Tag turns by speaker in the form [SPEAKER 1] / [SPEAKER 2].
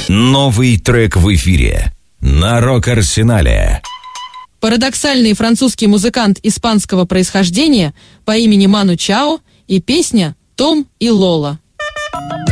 [SPEAKER 1] Новый трек в эфире на Рок-Арсенале.
[SPEAKER 2] Парадоксальный французский музыкант испанского происхождения по имени Ману Чао и песня «Том и Лола».